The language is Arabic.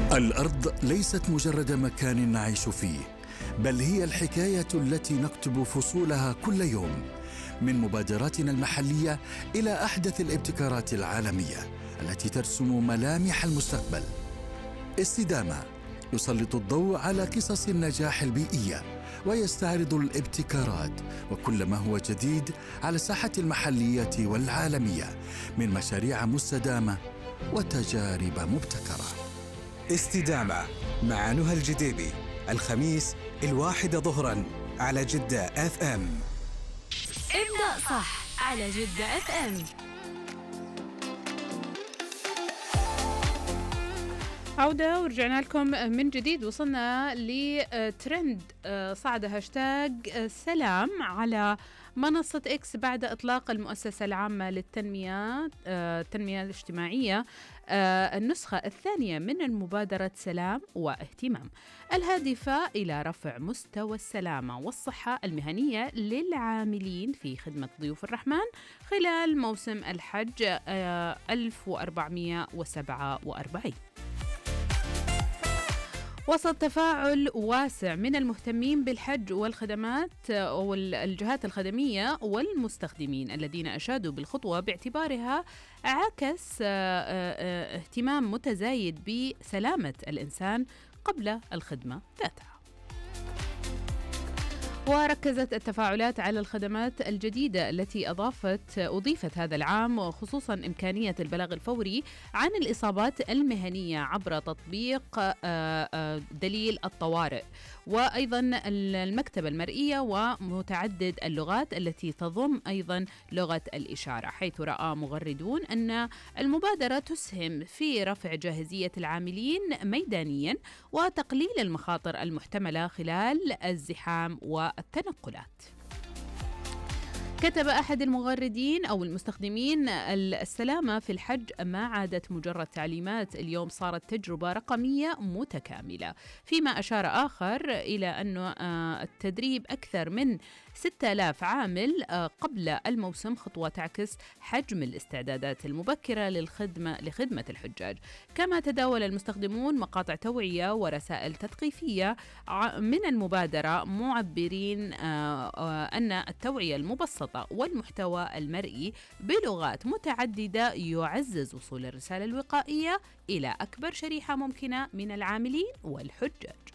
الأرض ليست مجرد مكان نعيش فيه، بل هي الحكاية التي نكتب فصولها كل يوم، من مبادراتنا المحلية إلى أحدث الابتكارات العالمية التي ترسم ملامح المستقبل. استدامة يسلط الضوء على قصص النجاح البيئية ويستعرض الابتكارات وكل ما هو جديد على الساحة المحلية والعالمية من مشاريع مستدامة وتجارب مبتكرة. استدامة مع نهى الجديبي، الخميس 1 ظهرا على جدة FM. ابدأ صح على جدة FM. عودة ورجعنا لكم من جديد. وصلنا لترند صعد هاشتاج سلام على منصة إكس بعد إطلاق المؤسسة العامة للتنمية التنمية الاجتماعية النسخة الثانية من المبادرة سلام واهتمام الهادفة إلى رفع مستوى السلامة والصحة المهنية للعاملين في خدمة ضيوف الرحمن خلال موسم الحج 1447. وسط تفاعل واسع من المهتمين بالحج والخدمات والجهات الخدمية والمستخدمين الذين أشادوا بالخطوة باعتبارها عكس اهتمام متزايد بسلامة الإنسان قبل الخدمة ذاتها. وركزت التفاعلات على الخدمات الجديدة التي أضيفت هذا العام، وخصوصا إمكانية البلاغ الفوري عن الإصابات المهنية عبر تطبيق دليل الطوارئ، وأيضا المكتبة المرئية ومتعدد اللغات التي تضم أيضا لغة الإشارة، حيث رأى مغردون أن المبادرة تسهم في رفع جاهزية العاملين ميدانيا وتقليل المخاطر المحتملة خلال الزحام والتنقلات. كتب أحد المغردين أو المستخدمين: السلامة في الحج ما عادت مجرد تعليمات، اليوم صارت تجربة رقمية متكاملة. فيما أشار آخر إلى أن التدريب أكثر من 6000 عامل قبل الموسم خطوة تعكس حجم الاستعدادات المبكرة لخدمة الحجاج. كما تداول المستخدمون مقاطع توعية ورسائل تثقيفية من المبادرة، معبرين أن التوعية المبسطة والمحتوى المرئي بلغات متعددة يعزز وصول الرسالة الوقائية إلى أكبر شريحة ممكنة من العاملين والحجاج.